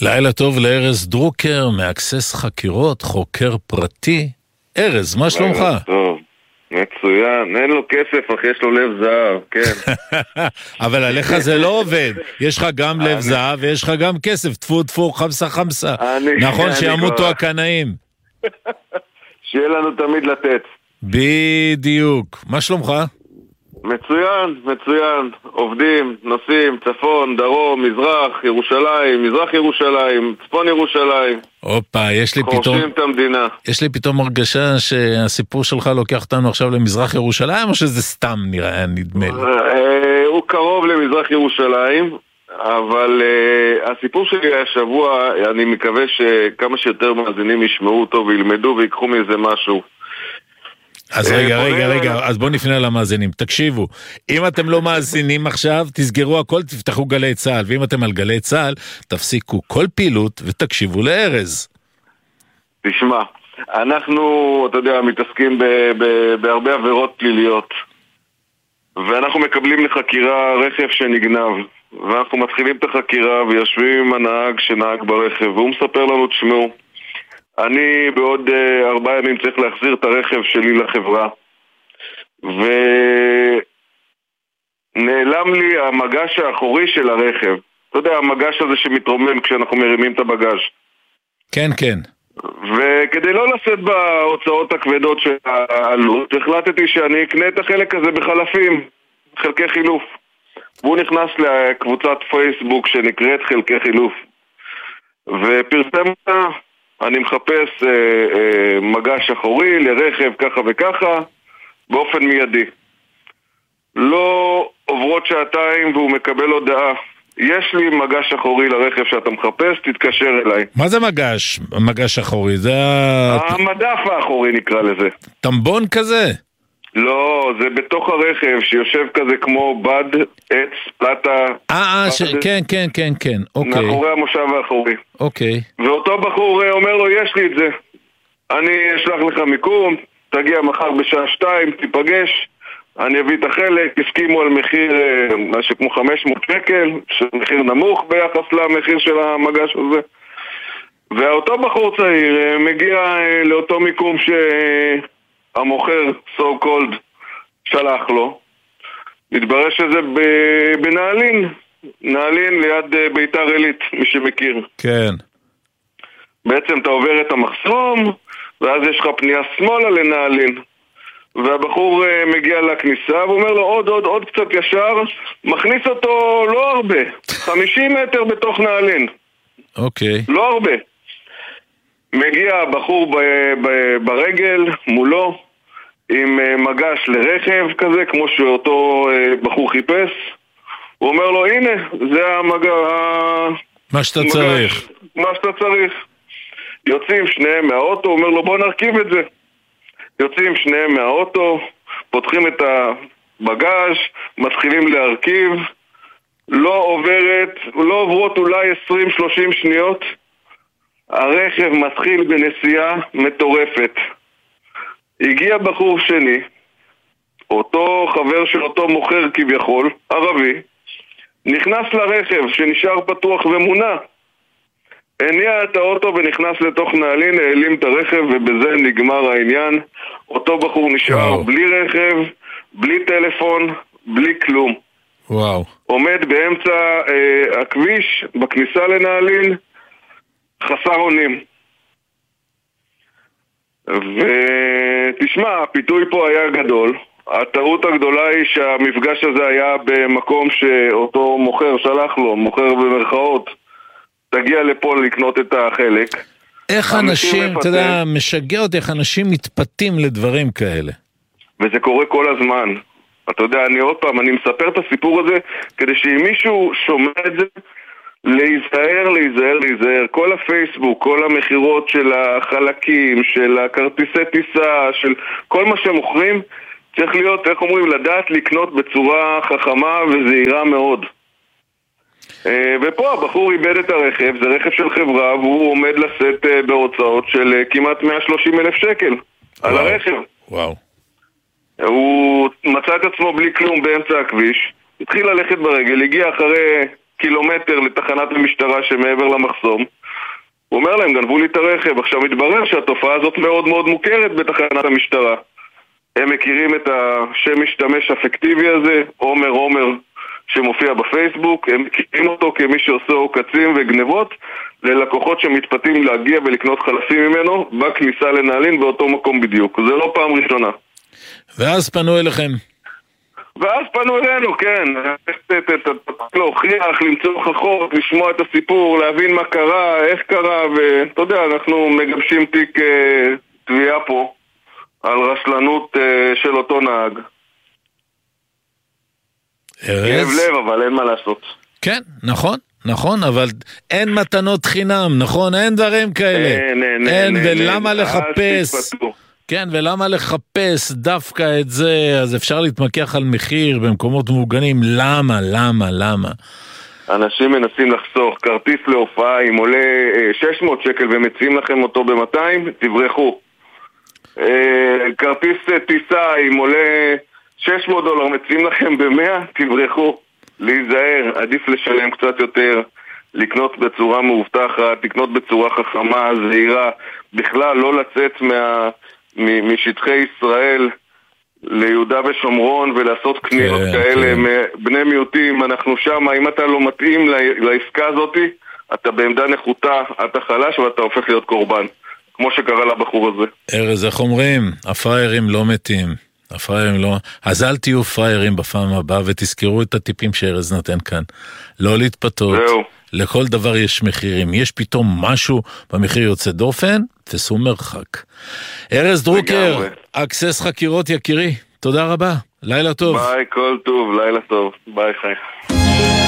לילה טוב לארז דרוקר, מאקסס חקירות, חוקר פרטי. ארז, מה שלומך? טוב, מצוין. אין לו כסף, אך יש לו לב זהב, כן. אבל עליך זה לא עובד. יש לך גם לב זהב ויש לך גם כסף. תפו תפו, חמסה חמסה. נכון שימותו הקנאים. שיהיה לנו תמיד לתת. בדיוק. מה שלומך? מצוין, מצוין. עובדים, נוסעים, צפון, דרום, מזרח, ירושלים, מזרח ירושלים, צפון ירושלים. אופה, חורשים את המדינה. יש לי פתאום הרגשה שהסיפור שלך לוקח אותנו עכשיו למזרח ירושלים, או שזה סתם נדמה לי? הוא קרוב למזרח ירושלים, אבל הסיפור שלי השבוע, אני מקווה שכמה שיותר מאזינים ישמעו אותו וילמדו ויקחו מזה משהו. אז רגע, אז בואו נפנה למאזינים, תקשיבו, אם אתם לא מאזינים עכשיו, תסגרו הכל, תפתחו גלי צהל, ואם אתם על גלי צהל, תפסיקו כל פעילות ותקשיבו לארז. תשמע, אנחנו, אתה יודע, מתעסקים בהרבה עבירות פליליות, ואנחנו מקבלים לחקירה רכב שנגנב, ואנחנו מתחילים את החקירה ויושבים עם הנהג שנהג ברכב, והוא מספר לנו, תשמעו, אני בעוד 4 ימים צריך להחזיר את הרכב שלי לחברה, ונעלם לי המגש האחורי של הרכב. אתה יודע, המגש הזה שמתרומם כשאנחנו מרימים את הבגז'. כן, כן. וכדי לא לשאת בהוצאות הכבדות של העלות, החלטתי שאני אקנה את החלק הזה בחלפים, חלקי חילוף. והוא נכנס לקבוצת פייסבוק שנקראת חלקי חילוף, ופרסם אותה. אני מחפש מגש אחורי לרכב ככה וככה באופן מיידי. לא עוברות 2 והוא מקבל הודעה, יש לי מגש אחורי לרכב שאתה מחפש, תתקשר אליי. מה זה מגש? מגש אחורי? זה המדף האחורי נקרא לזה. טמבון כזה? לא, זה בתוך הרכב שיושב כזה כמו בד, עץ, פלטה. כן, אוקיי. מאחורי המושב האחורי. אוקיי. ואותו בחור אומר לו, יש לי את זה. אני אשלח לך מיקום, תגיע מחר בשעה 2, תיפגש, אני אביא את החלק, תסכימו על מחיר משהו כמו 500 שקל, מחיר נמוך ביחס למחיר של המגש הזה. ואותו בחור צעיר מגיע לאותו מיקום שהמוכר, so called, שלח לו. מתברר שזה בנעלין, נעלין ליד ביתר עילית, מי שמכיר. כן. בעצם אתה עובר את המחסום, ואז יש לך פנייה שמאלה לנעלין. והבחור מגיע לכניסה, ואומר לו עוד קצת ישר, מכניס אותו לא הרבה, 50 מטר בתוך נעלין. אוקיי. לא הרבה. מגיע הבחור ברגל מולו, עם מגש לרכב כזה, כמו שאותו בחור חיפש. הוא אומר לו, הנה, זה מה שאתה צריך. מה שאתה צריך. יוצאים שניהם מהאוטו, הוא אומר לו, בוא נרכיב את זה. יוצאים שניהם מהאוטו, פותחים את הבגז', מתחילים להרכיב. לא עוברות אולי 20-30 שניות. הרכב מתחיל בנסיעה מטורפת. הגיע בחור שני, אותו חבר של אותו מוכר כביכול, ערבי, נכנס לרכב שנשאר פתוח ומונע, הניע את האוטו ונכנס לתוך נעלין, העלים את הרכב, ובזה נגמר העניין. אותו בחור נשאר בלי רכב, בלי טלפון, בלי כלום. וואו. עומד באמצע הכביש בכניסה לנעלין, חסר אונים. ותשמע, הפיתוי פה היה גדול. הטעות הגדולה היא שהמפגש הזה היה במקום שאותו מוכר שלח לו, מוכר במרכאות, תגיע לפה לקנות את החלק. איך אנשים, אתה יודע, משגע אותי איך אנשים מתפתים לדברים כאלה. וזה קורה כל הזמן. אתה יודע, אני מספר את הסיפור הזה כדי שאם מישהו שומע את זה, להיזהר. כל הפייסבוק, כל המחירות של החלקים, של הכרטיסי טיסה, של כל מה שמוכרים, צריך להיות, איך אומרים, לדעת לקנות בצורה חכמה וזהירה מאוד. ופה הבחור איבד את הרכב, זה רכב של חברה, והוא עומד לשאת בהוצאות של כמעט 130,000 שקל על הרכב. וואו. הוא מצא את עצמו בלי כלום באמצע הכביש, התחיל ללכת ברגל, הגיע אחרי קילומטר לתחנת המשטרה שמעבר למחסום, הוא אומר להם, גנבו לי את הרכב. עכשיו מתברר שהתופעה הזאת מאוד מאוד מוכרת בתחנת המשטרה. הם מכירים את השם משתמש אפקטיבי הזה, עומר, שמופיע בפייסבוק. הם מכירים אותו כמי שעושה עוקצים וגנבות ללקוחות שמתפתים להגיע ולקנות חלפים ממנו בכניסה לנעלין באותו מקום בדיוק. זה לא פעם ראשונה. ואז פנו אליכם. ואז פנו אלינו, כן, להוכיח, למצוא הוכחות, לשמוע את הסיפור, להבין מה קרה, איך קרה, ואתה יודע, אנחנו מגבשים תיק תביעה פה על רשלנות של אותו נהג. כאב לב, אבל אין מה לעשות. כן, נכון, אבל אין מתנות חינם, נכון? אין דברים כאלה. אין, ולמה לחפש? כן, ולמה לחפש דווקא את זה? אז אפשר להתמקח על מחיר במקומות מוגנים. למה? אנשים מנסים לחסוך. כרטיס להופעה, אם עולה 600 שקל ומציעים לכם אותו ב-200, תברחו. כרטיס טיסה, אם עולה $600, מציעים לכם ב-100, תברחו. להיזהר, עדיף לשלם קצת יותר, לקנות בצורה מאובטחת, לקנות בצורה חכמה, זהירה, בכלל לא לצאת משטחי ישראל ליהודה ושומרון ולעשות קניות כאלה בני מיעוטים. אנחנו שם, אם אתה לא מתאים לעסקה הזאת, אתה בעמדה נחותה, אתה חלש ואתה הופך להיות קורבן, כמו שקרה לבחור הזה. ארז, איך אומרים? הפריירים לא מתים. הפריירים לא... אז אל תהיו פריירים בפעם הבאה ותזכרו את הטיפים שארז נתן כאן. לא להתפתות. לכל דבר יש מחירים. יש פתאום משהו במחיר יוצא דופן, תסעו מרחק. ארז דרוקר, אקסס חקירות יקירי, תודה רבה, לילה טוב. ביי, כל טוב, לילה טוב, ביי חי.